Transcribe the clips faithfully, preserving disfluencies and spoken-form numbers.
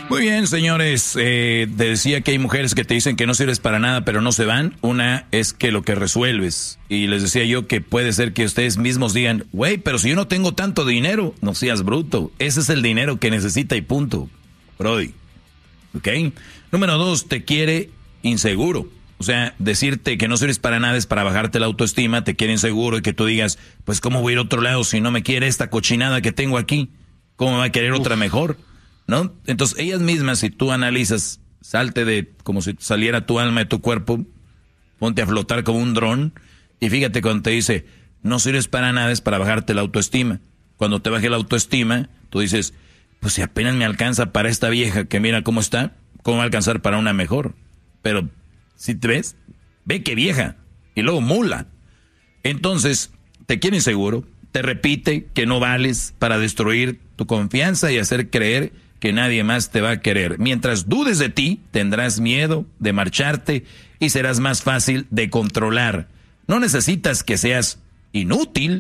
Muy bien, señores, eh, te decía que hay mujeres que te dicen que no sirves para nada, pero no se van. Una es que lo que resuelves. Y les decía yo que puede ser que ustedes mismos digan, güey, pero si yo no tengo tanto dinero, no seas bruto. Ese es el dinero que necesita y punto, brody. ¿Ok? Número dos, te quiere inseguro. O sea, decirte que no sirves para nada es para bajarte la autoestima, te quiere inseguro y que tú digas, pues ¿cómo voy a ir a otro lado si no me quiere esta cochinada que tengo aquí? ¿Cómo me va a querer otra mejor? ¿No? Entonces, ellas mismas, si tú analizas, salte de como si saliera tu alma de tu cuerpo, ponte a flotar como un dron, y fíjate cuando te dice, no sirves para nada, es para bajarte la autoestima. Cuando te baje la autoestima, tú dices, pues si apenas me alcanza para esta vieja que mira cómo está, ¿cómo va a alcanzar para una mejor? Pero, si te ves, ve que vieja, y luego mula. Entonces, te quiere inseguro, te repite que no vales para destruir tu confianza y hacer creer que nadie más te va a querer. Mientras dudes de ti, tendrás miedo de marcharte y serás más fácil de controlar. No necesitas que seas inútil,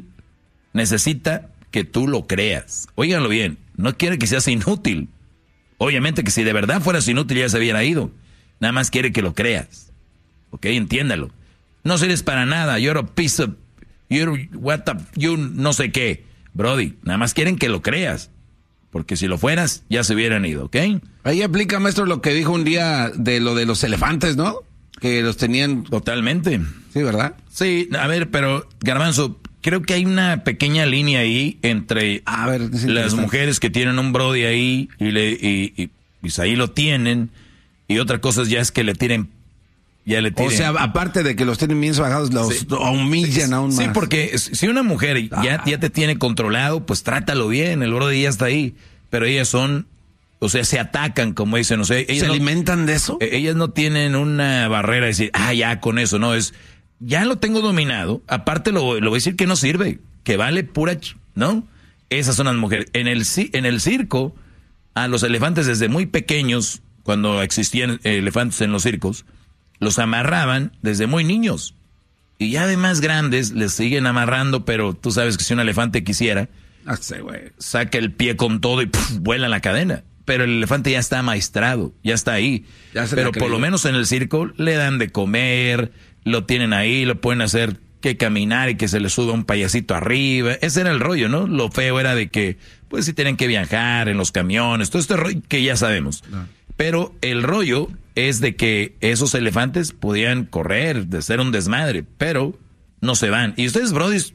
necesita que tú lo creas. Óiganlo bien, no quiere que seas inútil. Obviamente que si de verdad fueras inútil ya se hubiera ido. Nada más quiere que lo creas. Ok, entiéndalo. No sirves para nada, you're a piece of... You're what the... You no sé qué. Brody, nada más quieren que lo creas. Porque si lo fueras, ya se hubieran ido, ¿ok? Ahí aplica, maestro, lo que dijo un día de lo de los elefantes, ¿no? Que los tenían... Totalmente. Sí, ¿verdad? Sí, a ver, pero, Garbanzo, creo que hay una pequeña línea ahí entre a ver, las mujeres que tienen un brody ahí y, le, y, y, y ahí lo tienen, y otra cosa ya es que le tienen... Ya le tienen. O sea, aparte de que los tienen bien bajados, los sí. humillan sí, aún más. Sí, porque si una mujer ya, ya te tiene controlado, pues trátalo bien, el brody ya está ahí. Pero ellas son, o sea, se atacan, como dicen, o sea, ellas ¿se no, alimentan de eso? Ellas no tienen una barrera de decir, ah, ya, con eso, no, es, ya lo tengo dominado, aparte lo, lo voy a decir que no sirve, que vale pura, ch ¿no? Esas son las mujeres. En el, en el circo, a los elefantes desde muy pequeños, cuando existían elefantes en los circos, los amarraban desde muy niños. Y ya de más grandes les siguen amarrando, pero tú sabes que si un elefante quisiera, ah, sí, güey, saca el pie con todo y puf, vuela la cadena. Pero el elefante ya está amaestrado, ya está ahí. Ya se pero por lo menos en el circo le dan de comer, lo tienen ahí, lo pueden hacer que caminar y que se le suba un payasito arriba. Ese era el rollo, ¿no? Lo feo era de que, pues sí tienen que viajar en los camiones, todo este rollo que ya sabemos. No. Pero el rollo es de que esos elefantes podían correr, de ser un desmadre, pero no se van. Y ustedes, brodis,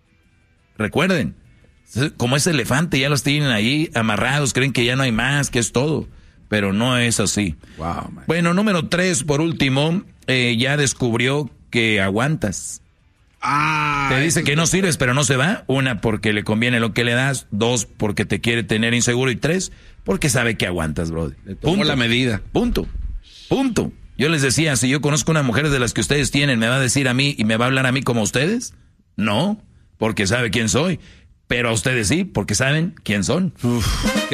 recuerden, como ese elefante ya los tienen ahí amarrados, creen que ya no hay más, que es todo. Pero no es así. Wow, man. Bueno, número tres, por último, eh, ya descubrió que aguantas. Ah, te dice que no sirves, pero no se va. Una, porque le conviene lo que le das. Dos, porque te quiere tener inseguro. Y tres, porque sabe que aguantas, bro. Punto. La medida. Punto. Punto. Yo les decía, si yo conozco una mujer de las que ustedes tienen, ¿me va a decir a mí y me va a hablar a mí como a ustedes? No, porque sabe quién soy. Pero a ustedes sí, porque saben quién son. Uf.